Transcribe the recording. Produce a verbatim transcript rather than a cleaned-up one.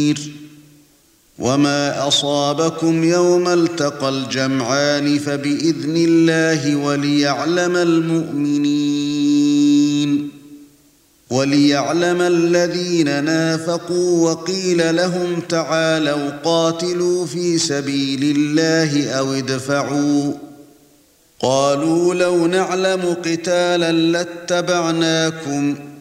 وما أصابكم يوم التقى الجمعان فبإذن الله وليعلم المؤمنين وليعلم الذين نافقوا وقيل لهم تعالوا قاتلوا في سبيل الله أو ادفعوا قالوا لو نعلم قتالا لاتبعناكم